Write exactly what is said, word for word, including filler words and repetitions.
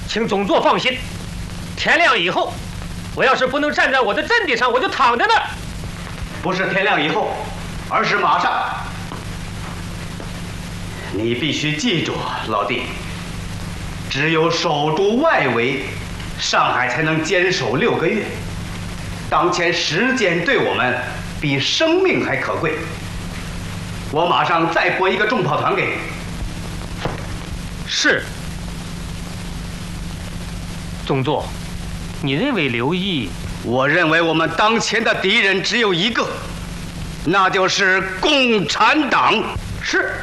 请总座放心，天亮以后，我要是不能站在我的阵地上，我就躺在那儿。 不是天亮以后，而是马上。你必须记住，老弟，只有守住外围，上海才能坚守六个月。当前时间对我们比生命还可贵。我马上再拨一个重炮团给你。 是。总座，你认为刘毅？ 我认为我们当前的敌人只有一个，那就是共产党。 是。